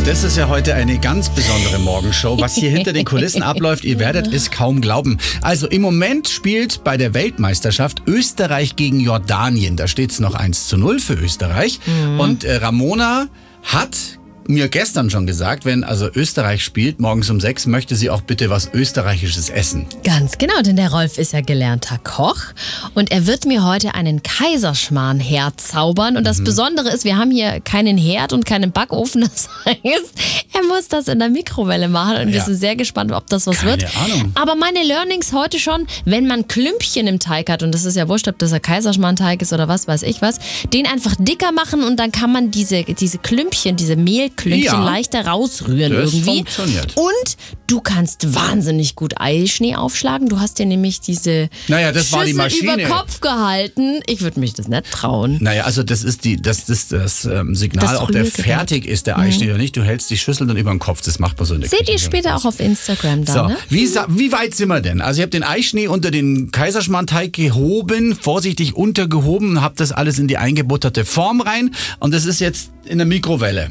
Das ist ja heute eine ganz besondere Morgenshow. Was hier hinter den Kulissen abläuft, ihr werdet es kaum glauben. Also im Moment spielt bei der Weltmeisterschaft Österreich gegen Jordanien. Da steht es noch 1:0 für Österreich. Und Ramona hat mir gestern schon gesagt, wenn also Österreich spielt, morgens um 6, möchte sie auch bitte was Österreichisches essen. Ganz genau, denn der Rolf ist ja gelernter Koch und er wird mir heute einen Kaiserschmarrn herzaubern. Und das Besondere ist, wir haben hier keinen Herd und keinen Backofen. Das heißt, er muss das in der Mikrowelle machen und wir sind sehr gespannt, ob das was wird. Keine Ahnung. Aber meine Learnings heute schon, wenn man Klümpchen im Teig hat, und das ist ja wurscht, ob das ein Kaiserschmarrnteig ist oder was weiß ich was, den einfach dicker machen und dann kann man diese Klümpchen, diese Mehlklümpchen leichter rausrühren das irgendwie. Funktioniert. Und du kannst wahnsinnig gut Eischnee aufschlagen. Du hast dir nämlich diese das war die Schüssel Maschine. über Kopf gehalten. Ich würde mich das nicht trauen. Naja, also das ist das Signal, Das ob der Rührgerät. fertig ist, der Eischnee oder nicht. Du hältst die Schüssel dann über den Kopf. Das macht man so in der Seht Küche. ihr später auch auf Instagram dann, So, ne? wie weit sind wir denn? Also ich habe den Eischnee unter den Kaiserschmarrnteig gehoben, vorsichtig untergehoben und habe das alles in die eingebutterte Form rein. Und das ist jetzt in der Mikrowelle.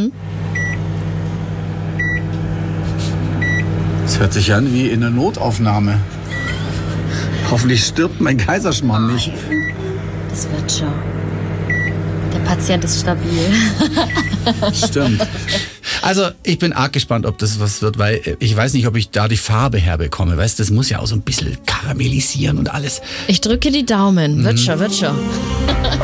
Das hört sich an wie in einer Notaufnahme. Hoffentlich stirbt mein Kaiserschmarrn nicht. Das wird schon. Der Patient ist stabil. Stimmt. Also ich bin arg gespannt, ob das was wird, weil ich weiß nicht, ob ich da die Farbe herbekomme. Weißt du, das muss ja auch so ein bisschen karamellisieren und alles. Ich drücke die Daumen. Wird schon, wird schon.